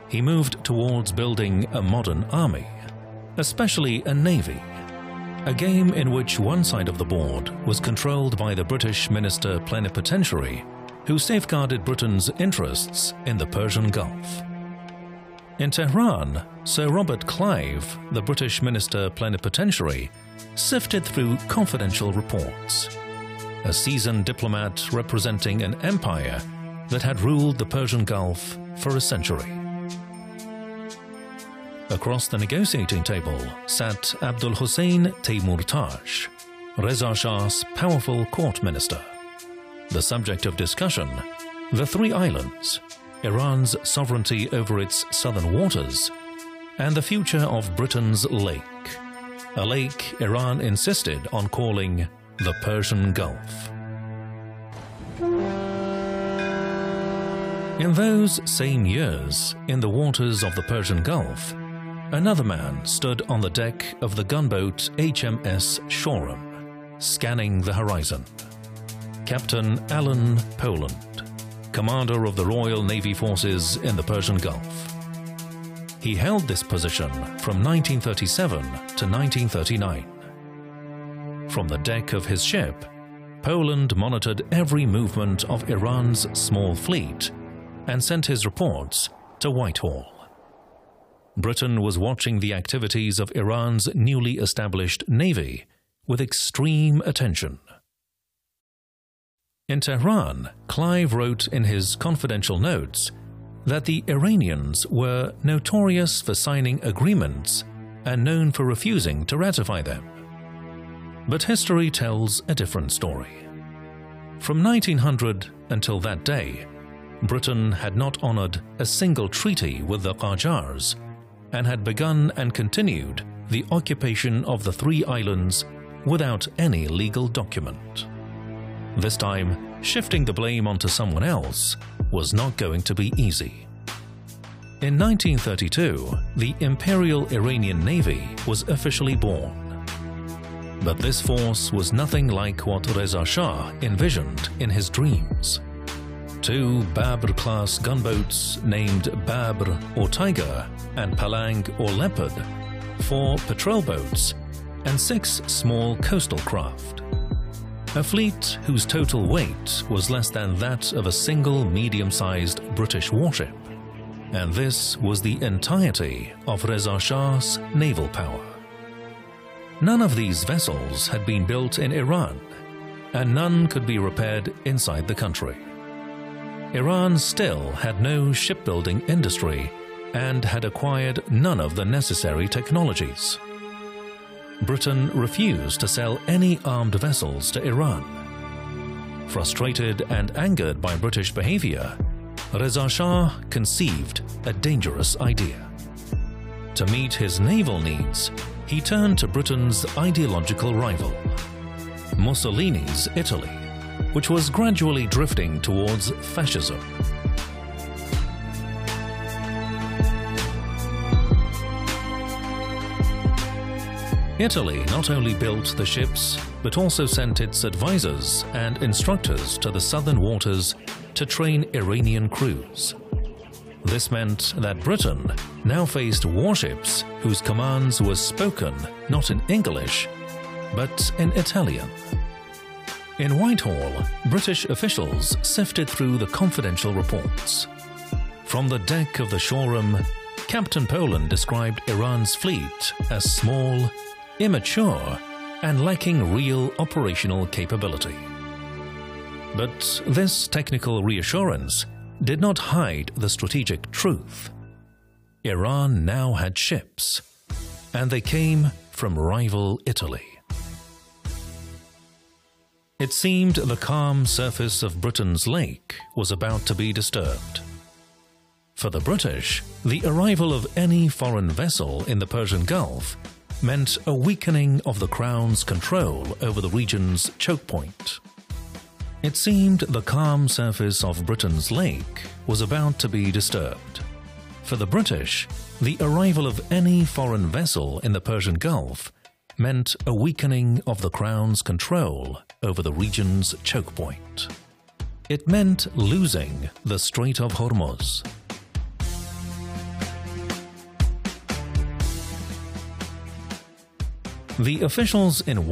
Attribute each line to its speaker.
Speaker 1: he moved towards building a modern army, especially a navy, a game in which one side of the board was controlled by the British minister plenipotentiary, who safeguarded Britain's interests in the Persian Gulf. In Tehran, Sir Robert Clive, the British minister plenipotentiary, sifted through confidential reports. A seasoned diplomat representing an empire that had ruled the Persian Gulf for a century. Across the negotiating table sat Abdul Hussein Teymurtash, Reza Shah's powerful court minister. The subject of discussion, the three islands, Iran's sovereignty over its southern waters, and the future of Britain's lake, a lake Iran insisted on calling the Persian Gulf. In those same years, in the waters of the Persian Gulf, another man stood on the deck of the gunboat HMS Shoreham, scanning the horizon. Captain Alan Poland, commander of the Royal Navy forces in the Persian Gulf. He held this position from 1937 to 1939. From the deck of his ship, Poland monitored every movement of Iran's small fleet and sent his reports to Whitehall. Britain was watching the activities of Iran's newly established navy with extreme attention. In Tehran, Clive wrote in his confidential notes that the Iranians were notorious for signing agreements and known for refusing to ratify them. But history tells a different story. From 1900 until that day, Britain had not honored a single treaty with the Qajars and had begun and continued the occupation of the three islands without any legal document. This time, shifting the blame onto someone else was not going to be easy. In 1932, the Imperial Iranian Navy was officially born. But this force was nothing like what Reza Shah envisioned in his dreams. Two Babr-class gunboats named Babr or Tiger and Palang or Leopard, 4 patrol boats, and 6 small coastal craft. A fleet whose total weight was less than that of a single medium-sized British warship. And this was the entirety of Reza Shah's naval power. None of these vessels had been built in Iran, and none could be repaired inside the country. Iran still had no shipbuilding industry and had acquired none of the necessary technologies. Britain refused to sell any armed vessels to Iran. Frustrated and angered by British behavior, Reza Shah conceived a dangerous idea. To meet his naval needs, he turned to Britain's ideological rival, Mussolini's Italy, which was gradually drifting towards fascism. Italy not only built the ships, but also sent its advisors and instructors to the southern waters to train Iranian crews. This meant that Britain now faced warships whose commands were spoken not in English, but in Italian. In Whitehall, British officials sifted through the confidential reports. From the deck of the Shoreham, Captain Poland described Iran's fleet as small, immature, and lacking real operational capability. But this technical reassurance did not hide the strategic truth. Iran now had ships, and they came from rival Italy. It seemed the calm surface of Britain's lake was about to be disturbed. For the British, the arrival of any foreign vessel in the Persian Gulf meant a weakening of the Crown's control over the region's choke point. It seemed the calm surface of Britain's lake was about to be disturbed. For the British, the arrival of any foreign vessel in the Persian Gulf meant a weakening of the Crown's control over the region's choke point. It meant losing the Strait of Hormuz. The officials in